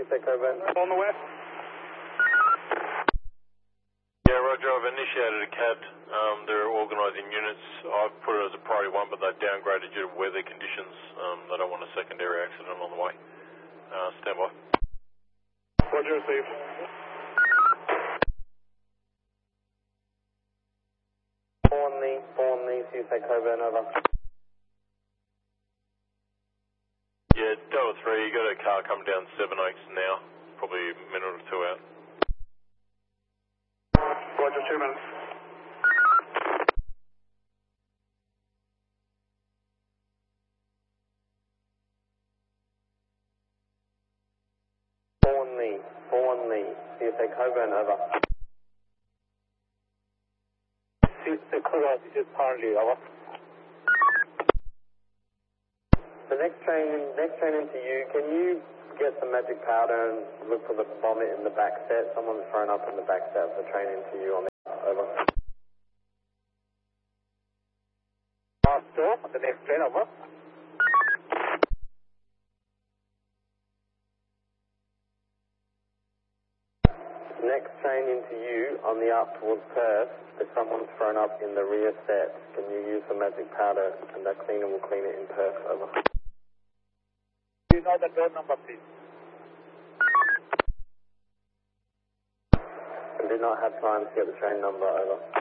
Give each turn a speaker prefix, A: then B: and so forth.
A: Tuesday Coburn.
B: On the west.
C: Yeah, Roger, I've initiated a CAD. They're organising units. I've put it as a priority 1, but they've downgraded due to weather conditions. They don't want a secondary accident on the way. Stand by.
B: Roger, received.
A: Thornley, Tuesday Coburn, over.
C: Yeah, Delta 3, you got a car coming down 7 Oaks now. Probably a minute or two out.
B: Roger, 2 minutes.
A: Thornley, Tuesday Coburn, over.
B: Tuesday Coburn, this is Parley, over.
A: The next train into you, can you get some magic powder and look for the vomit in the back set? Someone's thrown up in the back set of the train into you on the over.
B: Stop on the next train, over.
A: Next train into you on the up towards Perth, if someone's thrown up in the rear set, can you use the magic powder and that cleaner will clean it in Perth, over.
B: Do you know the door number, please?
A: I did not have time to get the train number, over.